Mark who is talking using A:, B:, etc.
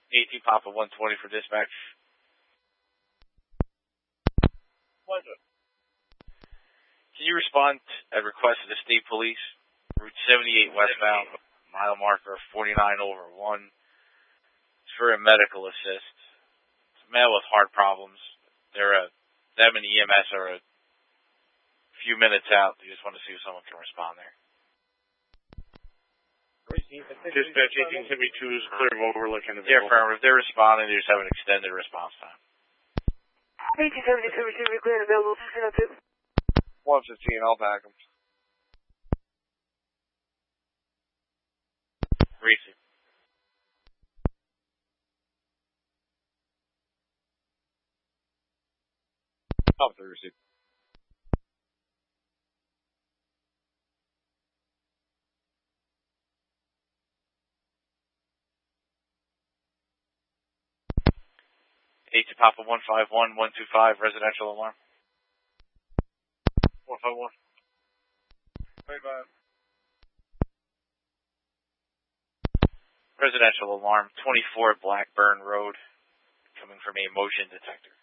A: 18 Papa 120 for dispatch.
B: Pleasure.
A: Can you respond at request of the state police, Route 78 westbound, mile marker 49/1. It's for a medical assist. It's a male with heart problems. Them and EMS are a few minutes out. They just want to see if someone can respond there.
B: Dispatch 1872 is clear of overlook and
A: Yeah, affirmative. They're responding. They just have an extended response time.
C: 1872 clear and available.
B: 115, I'll back them.
A: Receive.
B: Up to receive.
A: Eight to Papa 151 125 residential alarm.
B: 151. Right by.
A: Residential alarm 24 Blackburn Road, coming from a motion detector.